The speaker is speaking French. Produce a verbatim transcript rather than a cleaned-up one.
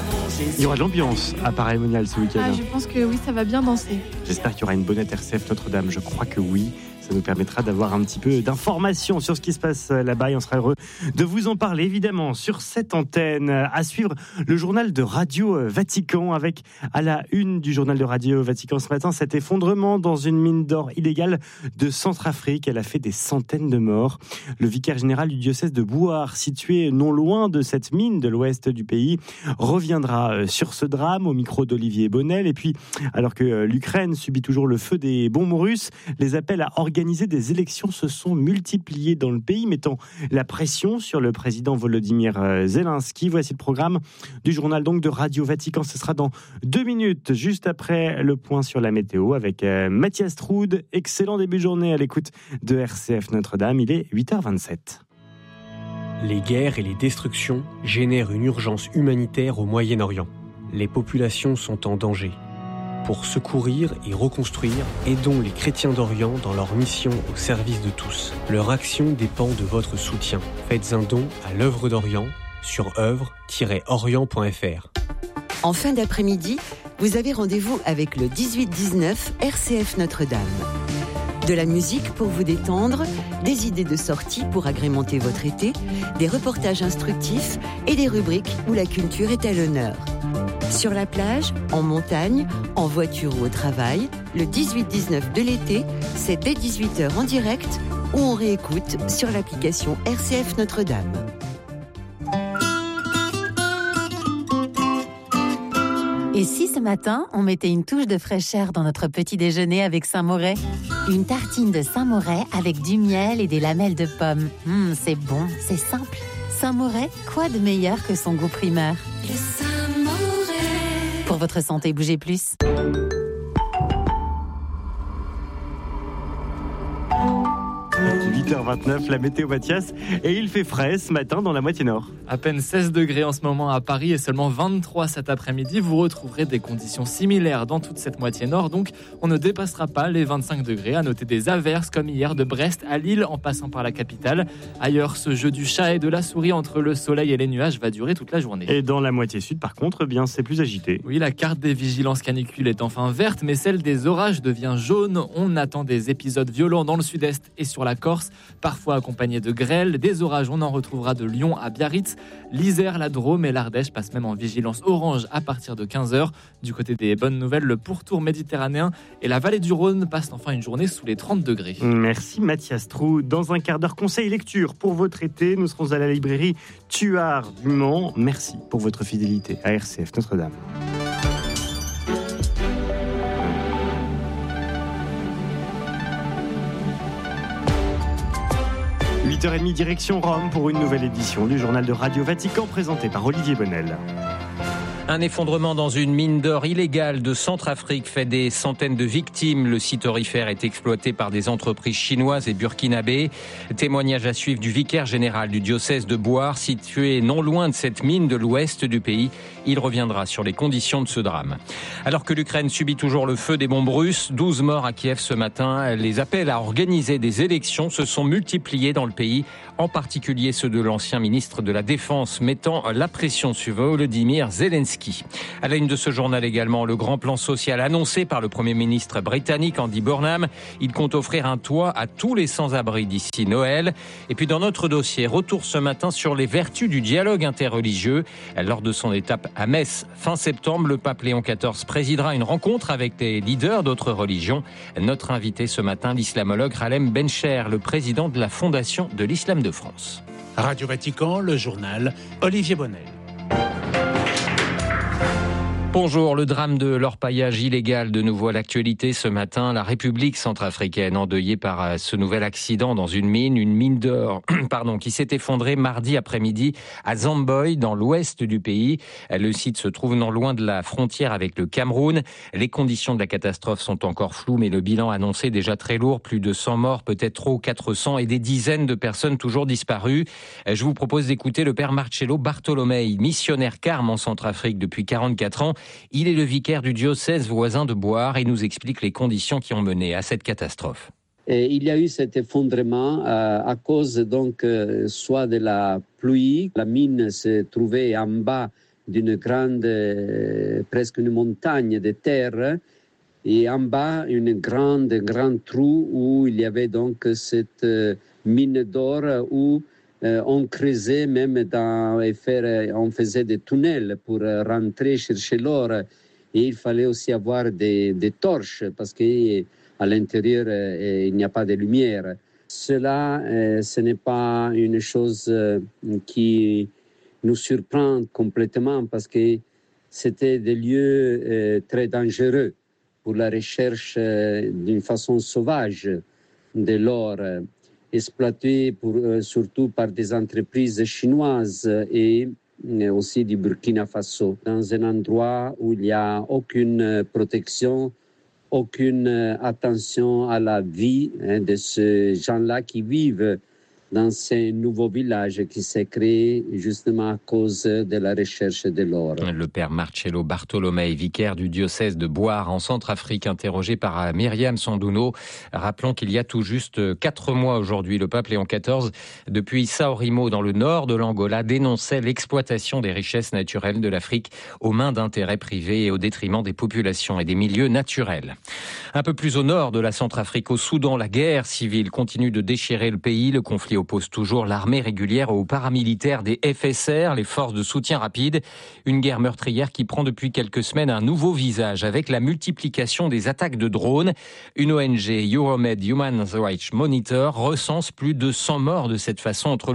Il y aura de l'ambiance à Paray-Monial ce week-end. Ah, je pense que oui, ça va bien danser. J'espère qu'il y aura une bonnette R C F Notre-Dame. Je crois que oui. Ça nous permettra d'avoir un petit peu d'informations sur ce qui se passe là-bas et on sera heureux de vous en parler évidemment sur cette antenne. À suivre le journal de Radio Vatican avec à la une du journal de Radio Vatican ce matin cet effondrement dans une mine d'or illégale de Centrafrique. Elle a fait des centaines de morts. Le vicaire général du diocèse de Bouar, situé non loin de cette mine de l'ouest du pays, reviendra sur ce drame au micro d'Olivier Bonnel. Et puis, alors que l'Ukraine subit toujours le feu des bombes russes, les appels à organiser Organiser des élections se sont multipliés dans le pays, mettant la pression sur le président Volodymyr Zelensky. Voici le programme du journal donc de Radio Vatican. Ce sera dans deux minutes, juste après le point sur la météo avec Mathias Troud. Excellent début de journée à l'écoute de R C F Notre-Dame. Il est huit heures vingt-sept. Les guerres et les destructions génèrent une urgence humanitaire au Moyen-Orient. Les populations sont en danger. Pour secourir et reconstruire, aidons les chrétiens d'Orient dans leur mission au service de tous. Leur action dépend de votre soutien. Faites un don à l'œuvre d'Orient sur œuvre tiret orient point f r. En fin d'après-midi, vous avez rendez-vous avec le dix-huit dix-neuf R C F Notre-Dame. De la musique pour vous détendre, des idées de sortie pour agrémenter votre été, des reportages instructifs et des rubriques où la culture est à l'honneur. Sur la plage, en montagne, en voiture ou au travail, le dix-huit dix-neuf de l'été, c'est dès dix-huit heures en direct ou on réécoute sur l'application R C F Notre-Dame. Et si ce matin, on mettait une touche de fraîcheur dans notre petit déjeuner avec Saint-Moret ? Une tartine de Saint-Moret avec du miel et des lamelles de pommes. Mmh, c'est bon, c'est simple. Saint-Moret, quoi de meilleur que son goût primaire ? Le Saint-Moret. Pour votre santé, bougez plus. huit heures vingt-neuf, la météo Mathias, et il fait frais ce matin dans la moitié nord. À peine seize degrés en ce moment à Paris et seulement vingt-trois cet après-midi. Vous retrouverez des conditions similaires dans toute cette moitié nord, donc on ne dépassera pas les vingt-cinq degrés. À noter des averses comme hier de Brest à Lille en passant par la capitale. Ailleurs, ce jeu du chat et de la souris entre le soleil et les nuages va durer toute la journée. Et dans la moitié sud, par contre, eh bien, c'est plus agité. Oui, la carte des vigilances canicule est enfin verte, mais celle des orages devient jaune. On attend des épisodes violents dans le sud-est et sur la Corse, parfois accompagnés de grêle. Des orages, on en retrouvera de Lyon à Biarritz. L'Isère, la Drôme et l'Ardèche passent même en vigilance orange à partir de quinze heures. Du côté des bonnes nouvelles, le pourtour méditerranéen et la vallée du Rhône passent enfin une journée sous les trente degrés. Merci Mathias Trou. Dans un quart d'heure, conseil lecture pour votre été. Nous serons à la librairie Tuard du Mans. Merci pour votre fidélité à R C F Notre-Dame. huit heures trente, direction Rome pour une nouvelle édition du journal de Radio Vatican présenté par Olivier Bonnel. Un effondrement dans une mine d'or illégale de Centrafrique fait des centaines de victimes. Le site aurifère est exploité par des entreprises chinoises et burkinabées. Témoignage à suivre du vicaire général du diocèse de Bouar, situé non loin de cette mine de l'ouest du pays. Il reviendra sur les conditions de ce drame. Alors que l'Ukraine subit toujours le feu des bombes russes, douze morts à Kiev ce matin, les appels à organiser des élections se sont multipliés dans le pays, en particulier ceux de l'ancien ministre de la Défense, mettant la pression sur Volodymyr Zelensky. À la une de ce journal également, le grand plan social annoncé par le Premier ministre britannique Andy Burnham. Il compte offrir un toit à tous les sans-abri d'ici Noël. Et puis dans notre dossier, retour ce matin sur les vertus du dialogue interreligieux. Lors de son étape à Metz fin septembre, le pape Léon quatorze présidera une rencontre avec des leaders d'autres religions. Notre invité ce matin, l'islamologue Ralem Bencher, le président de la Fondation de l'Islam de France. Radio Vatican, le journal, Olivier Bonnel. Bonjour, le drame de l'orpaillage illégal de nouveau à l'actualité ce matin. La République centrafricaine endeuillée par ce nouvel accident dans une mine, une mine d'or, pardon, qui s'est effondrée mardi après-midi à Zamboy, dans l'ouest du pays. Le site se trouve non loin de la frontière avec le Cameroun. Les conditions de la catastrophe sont encore floues, mais le bilan annoncé déjà très lourd, plus de cent morts, peut-être trop quatre cents, et des dizaines de personnes toujours disparues. Je vous propose d'écouter le père Marcello Bartolomei, missionnaire carme en Centrafrique depuis quarante-quatre ans. Il est le vicaire du diocèse voisin de Bouar et nous explique les conditions qui ont mené à cette catastrophe. Et il y a eu cet effondrement euh, à cause donc euh, soit de la pluie, la mine se trouvait en bas d'une grande, euh, presque une montagne de terre, et en bas, une grande, un grand trou où il y avait donc cette euh, mine d'or où euh, on creusait même dans, et faire, on faisait des tunnels pour rentrer chercher l'or. Et il fallait aussi avoir des, des torches parce qu'à l'intérieur, euh, il n'y a pas de lumière. Cela, euh, ce n'est pas une chose euh, qui nous surprend complètement parce que c'était des lieux euh, très dangereux pour la recherche euh, d'une façon sauvage de l'or, euh, exploité pour, euh, surtout par des entreprises chinoises et euh, aussi du Burkina Faso, dans un endroit où il n'y a aucune protection, aucune attention à la vie hein, de ces gens-là qui vivent dans ces nouveaux villages qui s'est créé justement à cause de la recherche de l'or. Le père Marcello Bartolomei, vicaire du diocèse de Boire en Centrafrique, interrogé par Myriam Sandouno. Rappelons qu'il y a tout juste quatre mois aujourd'hui, le pape Léon quatorze, depuis Sao Rimo dans le nord de l'Angola, dénonçait l'exploitation des richesses naturelles de l'Afrique aux mains d'intérêts privés et au détriment des populations et des milieux naturels. Un peu plus au nord de la Centrafrique, au Soudan, la guerre civile continue de déchirer le pays. Le conflit oppose toujours l'armée régulière aux paramilitaires des F S R, les forces de soutien rapide. Une guerre meurtrière qui prend depuis quelques semaines un nouveau visage avec la multiplication des attaques de drones. Une O N G, Euromed Human Rights Monitor, recense plus de cent morts de cette façon entre